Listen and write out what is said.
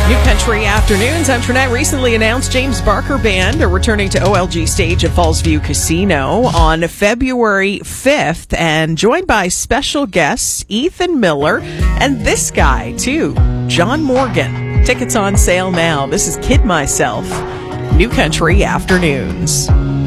New Country Afternoons. I'm Trinette. Recently announced James Barker Band are returning to OLG stage at Fallsview Casino on February 5th and joined by special guests Ethan Miller and this guy, too, John Morgan. Tickets on sale now. This is Kid Myself. New Country Afternoons.